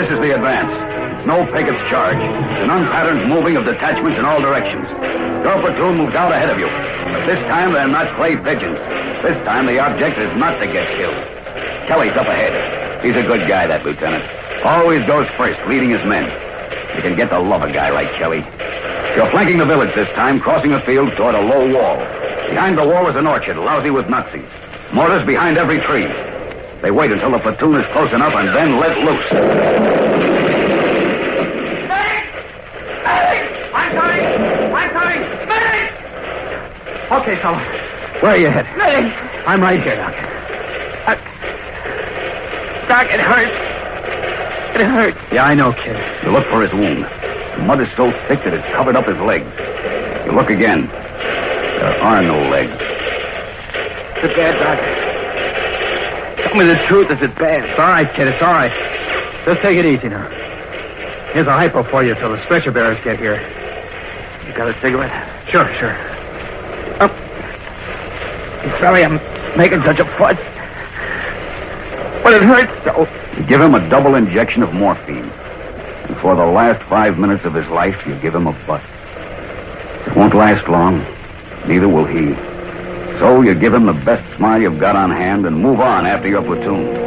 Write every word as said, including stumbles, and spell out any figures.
This is the advance. It's no Pickett's charge. It's an unpatterned moving of detachments in all directions. Your platoon moves out ahead of you. But this time they're not clay pigeons. This time the object is not to get killed. Kelly's up ahead. He's a good guy, that lieutenant. Always goes first, leading his men. You can get to love a guy like Kelly. You're flanking the village this time, crossing a field toward a low wall. Behind the wall is an orchard, lousy with Nazis. Mortars behind every tree. They wait until the platoon is close enough and then let loose. Medic! Medic! I'm coming! I'm coming! Medic! Okay, fella. Where are you headed? Medic! I'm right here, Doc. Uh, Doc, it hurts. It hurts. Yeah, I know, kid. You look for his wound. The mud is so thick that it's covered up his legs. You look again. There are no legs. It's bad, Doc. Tell me the truth. Is it bad? It's all right, kid. It's all right. Just take it easy now. Here's a hypo for you till the stretcher bearers get here. You got a cigarette? Sure, sure. Oh. I'm sorry I'm making such a fuss. But it hurts so. You give him a double injection of morphine. And for the last five minutes of his life, you give him a butt. It won't last long. Neither will he. So you give him the best smile you've got on hand and move on after your platoon.